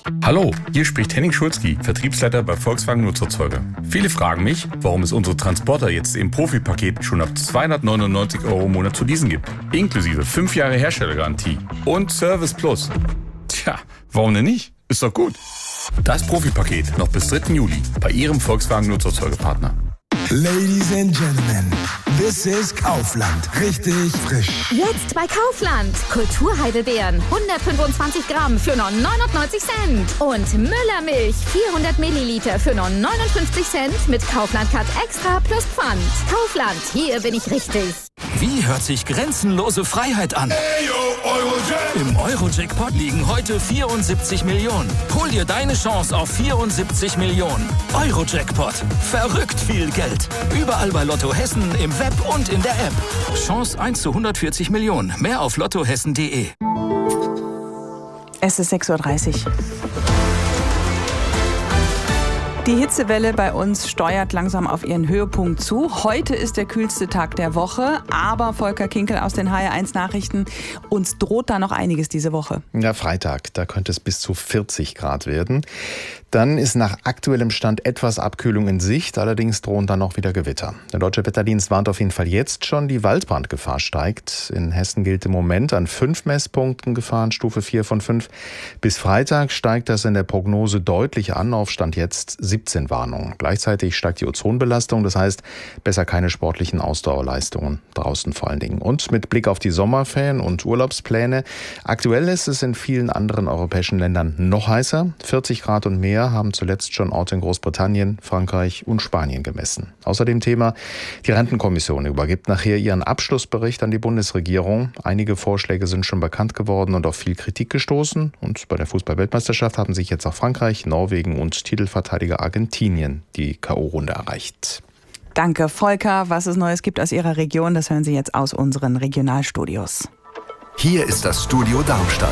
Hallo, hier spricht Henning Schulzki, Vertriebsleiter bei Volkswagen Nutzerzeuger. Viele fragen mich, warum es unsere Transporter jetzt im Profipaket schon ab 299 € im Monat zu leasen gibt. Inklusive 5 Jahre Herstellergarantie und Service Plus. Tja, warum denn nicht? Ist doch gut. Das Profipaket noch bis 3. Juli bei Ihrem Volkswagen Nutzerzeugerpartner. Ladies and Gentlemen, this is Kaufland. Richtig frisch. Jetzt bei Kaufland. Kulturheidelbeeren 125 Gramm für nur 99 Cent. Und Müllermilch 400 Milliliter für nur 59 Cent mit Kaufland Cut Extra plus Pfand. Kaufland, hier bin ich richtig. Wie hört sich grenzenlose Freiheit an? Im Euro-Jackpot liegen heute 74 Millionen. Hol dir deine Chance auf 74 Millionen. Euro-Jackpot. Verrückt viel Geld. Überall bei Lotto Hessen, im Web und in der App. Chance 1 zu 140 Millionen. Mehr auf lottohessen.de. Es ist 6:30 Uhr. Die Hitzewelle bei uns steuert langsam auf ihren Höhepunkt zu. Heute ist der kühlste Tag der Woche, aber Volker Kinkel aus den HR1 Nachrichten, uns droht da noch einiges diese Woche. Ja, Freitag, da könnte es bis zu 40 Grad werden. Dann ist nach aktuellem Stand etwas Abkühlung in Sicht, allerdings drohen dann auch wieder Gewitter. Der Deutsche Wetterdienst warnt auf jeden Fall jetzt schon, die Waldbrandgefahr steigt. In Hessen gilt im Moment an 5 Messpunkten Gefahrenstufe 4 von 5. Bis Freitag steigt das in der Prognose deutlich an, auf Stand jetzt 17 Warnungen. Gleichzeitig steigt die Ozonbelastung, das heißt besser keine sportlichen Ausdauerleistungen draußen vor allen Dingen. Und mit Blick auf die Sommerferien und Urlaubspläne, aktuell ist es in vielen anderen europäischen Ländern noch heißer. 40 Grad und mehr haben zuletzt schon Orte in Großbritannien, Frankreich und Spanien gemessen. Außerdem Thema, die Rentenkommission übergibt nachher ihren Abschlussbericht an die Bundesregierung. Einige Vorschläge sind schon bekannt geworden und auf viel Kritik gestoßen. Und bei der Fußball-Weltmeisterschaft haben sich jetzt auch Frankreich, Norwegen und Titelverteidiger Argentinien die K.O.-Runde erreicht. Danke, Volker. Was es Neues gibt aus Ihrer Region, das hören Sie jetzt aus unseren Regionalstudios. Hier ist das Studio Darmstadt.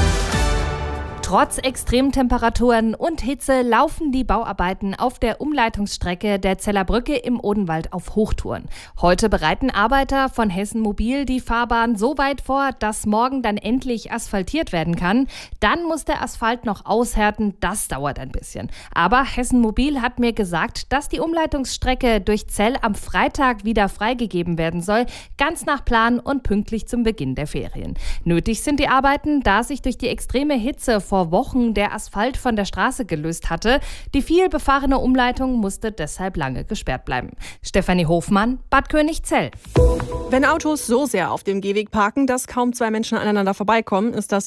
Trotz Extremtemperaturen und Hitze laufen die Bauarbeiten auf der Umleitungsstrecke der Zeller Brücke im Odenwald auf Hochtouren. Heute bereiten Arbeiter von Hessen Mobil die Fahrbahn so weit vor, dass morgen dann endlich asphaltiert werden kann. Dann muss der Asphalt noch aushärten, das dauert ein bisschen. Aber Hessen Mobil hat mir gesagt, dass die Umleitungsstrecke durch Zell am Freitag wieder freigegeben werden soll, ganz nach Plan und pünktlich zum Beginn der Ferien. Nötig sind die Arbeiten, da sich durch die extreme Hitze vor Wochen der Asphalt von der Straße gelöst hatte. Die viel befahrene Umleitung musste deshalb lange gesperrt bleiben. Stefanie Hofmann, Bad Königzell. Wenn Autos so sehr auf dem Gehweg parken, dass kaum 2 Menschen aneinander vorbeikommen, ist das